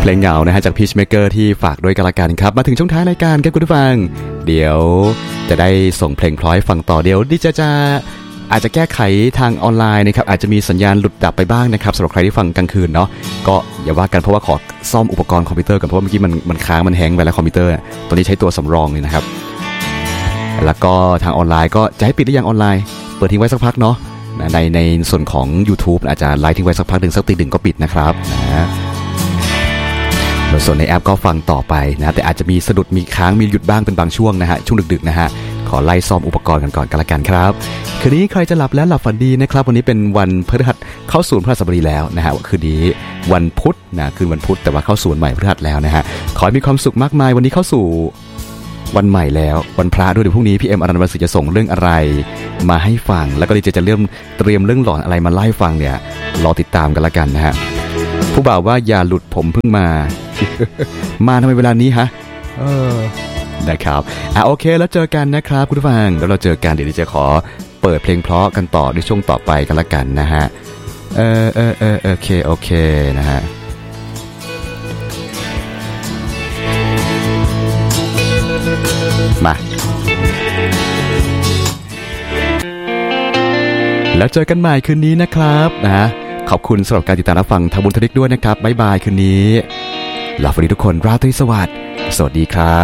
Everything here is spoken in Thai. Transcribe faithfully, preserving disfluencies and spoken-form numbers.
เพลงเหงานะฮะจาก Peacemaker ที่ฝากด้วยกันละกันครับมาถึงช่วงท้ายรายการครับคุณผู้ฟังเดี๋ยวจะได้ส่งเพลงพลอยฟังต่อเดี๋ยวดิจะจะอาจจะแก้ไขทางออนไลน์นะครับอาจจะมีสัญญาณหลุดดับไปบ้างนะครับสำหรับใครที่ฟังกลางคืนเนาะก็อย่าว่ากันเพราะว่าขอซ่อมอุปกรณ์คอมพิวเตอร์กันเพราะว่าเมื่อกี้มันมันค้างมันแฮงก์ไปแล้วคอมพิวเตอร์ตัวนี้ใช้ตัวสำรองเลยนะครับแล้วก็ทางออนไลน์ก็จะให้ปิดได้ยังออนไลน์เปิดทิ้งไว้สักพักเนาะในในส่วนของ YouTube อาจจะไลฟ์ทิ้งไว้สักพักหนึ่งสักตีหนึ่งก็ปิดนะครับนะส่วนในแอปก็ฟังต่อไปนะแต่อาจจะมีสะดุดมีค้างมีหยุดบ้างเป็นบางช่วงนะฮะช่วงดึกๆนะฮะขอไล่ซ่อมอุปกรณ์กันก่อนกันละกันครับคืนนี้ใครจะหลับแล้วหลับฝันดีนะครับวันนี้เป็นวันพฤหัสเข้าสู่พฤหัสบดีแล้วนะฮะคืนนี้วันพุธนะคืนวันพุธแต่ว่าเข้าสู่วันใหม่พฤหัสแล้วนะฮะขอให้มีความสุขมากมายวันนี้เข้าสู่วันใหม่แล้ววันพระด้วยเดี๋ยวพรุ่งนี้พี่เอ็มอรัญญวัฒน์จะส่งเรื่องอะไรมาให้ฟังแล้วก็ดีเจจะเริ่มเตรียมเรื่องหลอนอะไรมาไล่ฟังเนี่ยรอติดตามกันละกันนะฮะผู้บ่าวว่าอย่าหลุดผมเพิ่งมา มาทำไมเวลานี้ฮะเออนะครับอ่ะโอเคแล้วเจอกันนะครับคุณผู้ฟังแล้วเราเจอกันเดี๋ยวดิจะขอเปิดเพลงเพราะกันต่อในช่วงต่อไปกันละกันนะฮะเออเออเออโอเคโอเคนะฮะมาแล้วเจอกันใหม่คืนนี้นะครับนะขอบคุณสำหรับการติดตามรับฟังทางบุญทริกด้วยนะครับบ๊ายบายคืนนี้ลาฝันดีทุกคนราตรีสวัสดิ์สวัสดีครับ